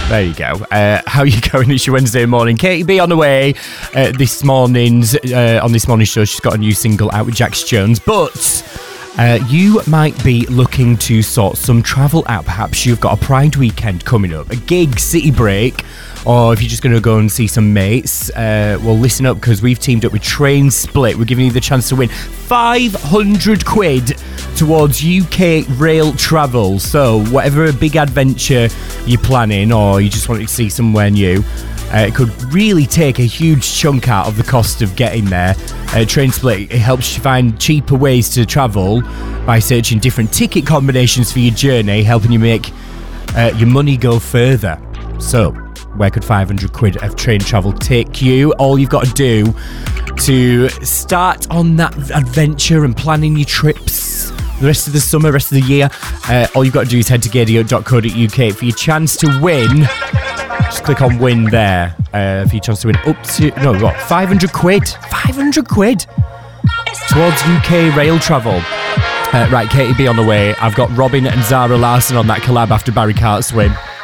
There you go. How are you going? It's your Wednesday morning. Katie B on the way on this morning's show. She's got a new single out with Jax Jones. But you might be looking to sort some travel out. Perhaps you've got a Pride weekend coming up, a gig, city break, or if you're just going to go and see some mates, well, listen up, because we've teamed up with Train Split. We're giving you the chance to win 500 quid towards UK rail travel. So whatever a big adventure you're planning, or you just want to see somewhere new, it could really take a huge chunk out of the cost of getting there. Train Split, it helps you find cheaper ways to travel by searching different ticket combinations for your journey, helping you make your money go further. So where could 500 quid of train travel take you? All you've got to do to start on that adventure and planning your trips the rest of the summer, rest of the year, all you've got to do is head to gadio.co.uk for your chance to win. Just click on win there for your chance to win up to 500 quid 500 quid towards UK rail travel. Right, Katie B on the way. I've got Robin and Zara Larsson on that collab after Barry Cart's win.